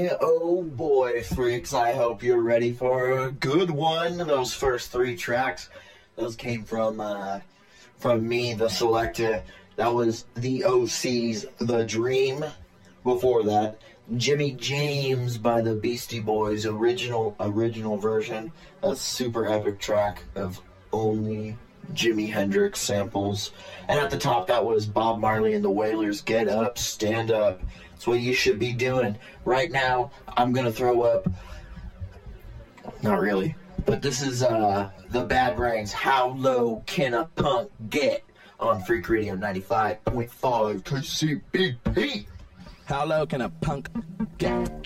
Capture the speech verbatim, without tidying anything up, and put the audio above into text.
boy, oh boy, freaks, I hope you're ready for a good one. Those first three tracks, those came from, uh, from me, the selector. That was the O C's The Dream. Before that, Jimmy James by the Beastie Boys, original, original version. A super epic track of only Jimi Hendrix samples. And at the top, that was Bob Marley and the Wailers, Get Up, Stand Up. That's what you should be doing. Right now, I'm going to throw up, not really, but this is uh, the Bad Brains, How Low Can a Punk Get? On Freak Radio ninety-five point five K C B P. How low can a punk get?